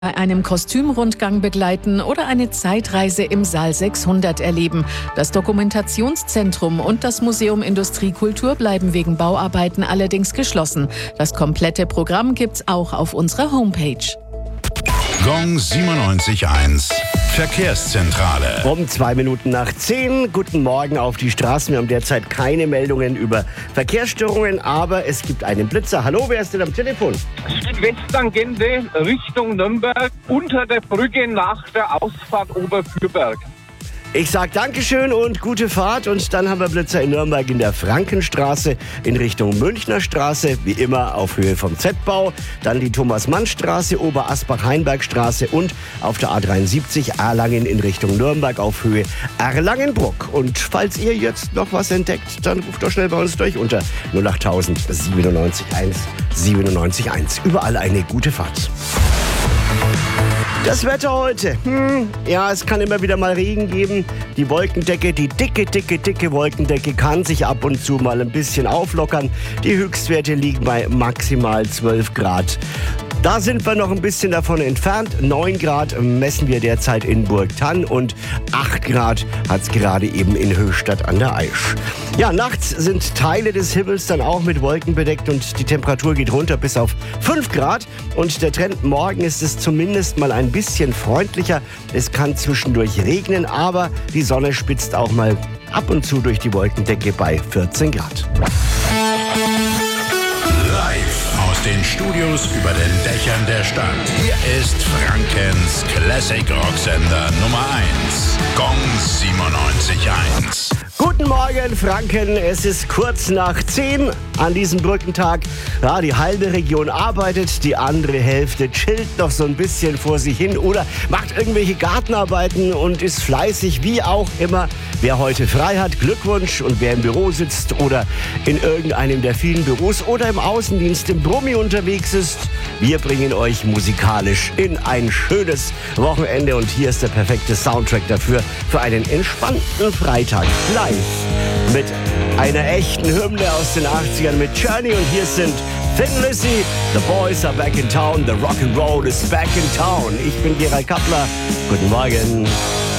bei einem Kostümrundgang begleiten oder eine Zeitreise im Saal 600 erleben. Das Dokumentationszentrum und das Museum Industriekultur bleiben wegen Bauarbeiten allerdings geschlossen. Das komplette Programm gibt's auch auf unserer Homepage. Gong 97.1 Verkehrszentrale. Um 2 Minuten nach 10. Guten Morgen auf die Straßen. Wir haben derzeit keine Meldungen über Verkehrsstörungen, aber es gibt einen Blitzer. Hallo, wer ist denn am Telefon? Südwesttangente Richtung Nürnberg unter der Brücke nach der Ausfahrt Oberfürberg. Ich sag Dankeschön und gute Fahrt. Und dann haben wir Blitzer in Nürnberg in der Frankenstraße in Richtung Münchner Straße, wie immer auf Höhe vom Z-Bau. Dann die Thomas-Mann-Straße, Oberasbach-Heinberg-Straße und auf der A73 Erlangen in Richtung Nürnberg auf Höhe Erlangenbruck. Und falls ihr jetzt noch was entdeckt, dann ruft doch schnell bei uns durch unter 08000 97.1 97.1. Überall eine gute Fahrt. Das Wetter heute. Ja, es kann immer wieder mal Regen geben. Die Wolkendecke, die dicke Wolkendecke kann sich ab und zu mal ein bisschen auflockern. Die Höchstwerte liegen bei maximal 12 Grad. Da sind wir noch ein bisschen davon entfernt. 9 Grad messen wir derzeit in Burgthann und 8 Grad hat es gerade eben in Höchstadt an der Aisch. Ja, nachts sind Teile des Himmels dann auch mit Wolken bedeckt und die Temperatur geht runter bis auf 5 Grad. Und der Trend morgen ist es zumindest mal ein bisschen freundlicher. Es kann zwischendurch regnen, aber die Sonne spitzt auch mal ab und zu durch die Wolkendecke bei 14 Grad. Aus den Studios über den Dächern der Stadt. Hier ist Frankens Classic Rocksender Nummer 1. Gong 97.1. Guten Morgen, Franken. Es ist kurz nach 10 an diesem Brückentag. Ja, die halbe Region arbeitet, die andere Hälfte chillt noch so ein bisschen vor sich hin oder macht irgendwelche Gartenarbeiten und ist fleißig, wie auch immer. Wer heute frei hat, Glückwunsch. Und wer im Büro sitzt oder in irgendeinem der vielen Büros oder im Außendienst im Brummi unterwegs ist, wir bringen euch musikalisch in ein schönes Wochenende. Und hier ist der perfekte Soundtrack dafür, für einen entspannten Freitag. Live mit einer echten Hymne aus den 80ern mit Journey. Und hier sind Thin Lizzy, The Boys are back in town, The Rock'n'Roll is back in town. Ich bin Gerald Kappler. Guten Morgen.